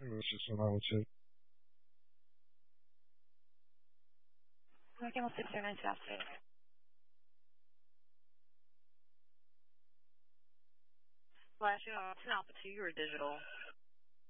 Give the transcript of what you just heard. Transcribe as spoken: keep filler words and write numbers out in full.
This is what I would say. Working on six zero nine South Street. Flash, you know, it's an Alpha two, you're digital.